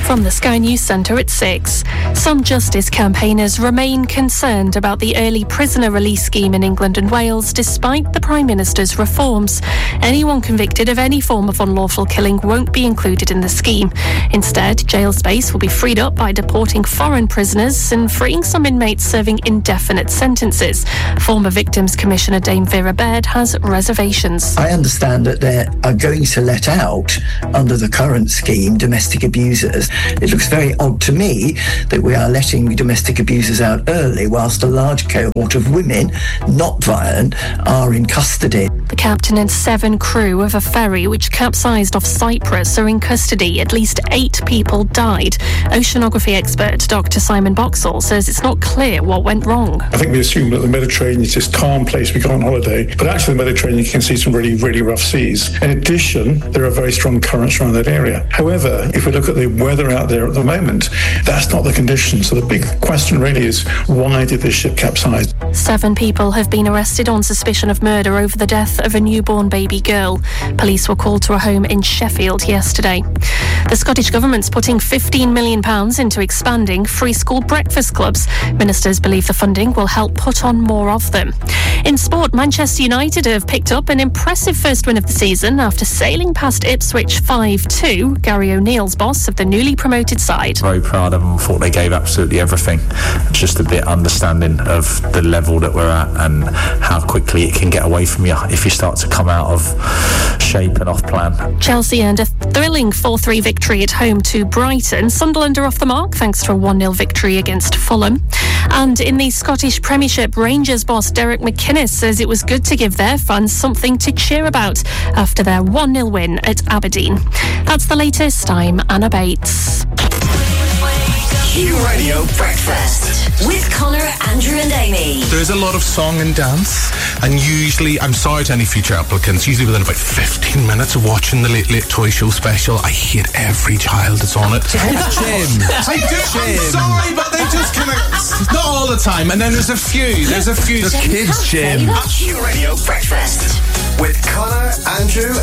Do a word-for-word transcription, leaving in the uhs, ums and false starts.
From the Sky News Centre at six. Some justice campaigners remain concerned about the early prisoner release scheme in England and Wales despite the Prime Minister's reforms. Anyone convicted of any form of unlawful killing won't be included in the scheme. Instead, jail space will be freed up by deporting foreign prisoners and freeing some inmates serving indefinite sentences. Former Victims Commissioner Dame Vera Baird has reservations. I understand that they are going to let out, under the current scheme, domestic abusers. It looks very odd to me that we are letting domestic abusers out early whilst a large cohort of women, not violent, are in custody. The captain and seven crew of a ferry which capsized off Cyprus are in custody. At least eight people died. Oceanography expert Doctor Simon Boxall says it's not clear what went wrong. I think we assume that the Mediterranean is this calm place we go on holiday, but actually the Mediterranean, you can see some really, really rough seas. In addition, there are very strong currents around that area. However, if we look at the weather out there at the moment, that's not the condition. So the big question really is, why did this ship capsize? Seven people have been arrested on suspicion of murder over the death of a newborn baby girl. Police were called to a home in Sheffield yesterday. The Scottish Government's putting fifteen million pounds into expanding free school breakfast clubs. Ministers believe the funding will help put on more of them. In sport, Manchester United have picked up an impressive first win of the season after sailing past Ipswich five two. Gary O'Neill's boss of the newly promoted side. Very proud of them. Thought they gave absolutely everything. Just a bit understanding of the level that we're at and how quickly it can get away from you if you start to come out of shape and off plan. Chelsea earned a thrilling four three victory at home to Brighton. Sunderland are off the mark thanks to a one nil victory against Fulham. And in the Scottish Premiership, Rangers boss Derek McInnes says it was good to give their fans something to cheer about after their one nil win at Aberdeen. That's the latest. I'm Anna Bates. Q Radio Breakfast with Connor, Andrew and Amy. There's a lot of song and dance, and usually, I'm sorry to any future applicants, usually within about fifteen minutes of watching the Late Late Toy Show special, I hate every child that's on it. Jim. I do, I'm sorry, but they just kind of, not all the time, and then there's a few, there's a few. The kids, Jim. Q Radio Breakfast with Connor, Andrew